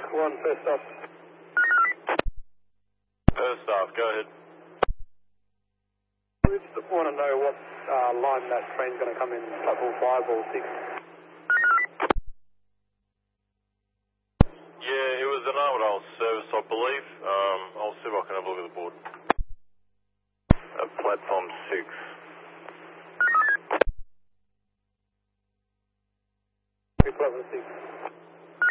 1, first off. First off, go ahead. We just want to know what line that train's going to come in, platform 5 or 6. Yeah, it was an Armadale service, I believe. I'll see if I can have a look at the board. Platform 6. Platform 6.